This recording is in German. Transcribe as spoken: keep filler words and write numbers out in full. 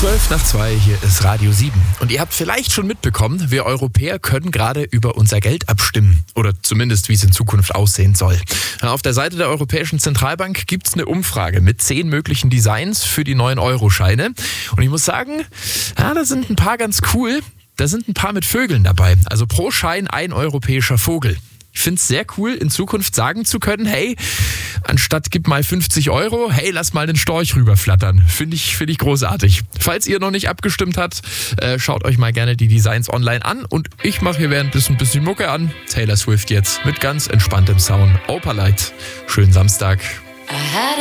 zwölf nach zwei, hier ist Radio sieben. Und ihr habt vielleicht schon mitbekommen, wir Europäer können gerade über unser Geld abstimmen. Oder zumindest, wie es in Zukunft aussehen soll. Auf der Seite der Europäischen Zentralbank gibt es eine Umfrage mit zehn möglichen Designs für die neuen Euro-Scheine. Und ich muss sagen, ja, da sind ein paar ganz cool. Da sind ein paar mit Vögeln dabei. Also pro Schein ein europäischer Vogel. Ich finde es sehr cool, in Zukunft sagen zu können, hey, anstatt gib mal fünfzig Euro, hey, lass mal den Storch rüberflattern. Finde ich, finde ich großartig. Falls ihr noch nicht abgestimmt habt, äh, schaut euch mal gerne die Designs online an. Und ich mache hier währenddessen ein bisschen Mucke an. Taylor Swift jetzt mit ganz entspanntem Sound. Opalite. Schönen Samstag.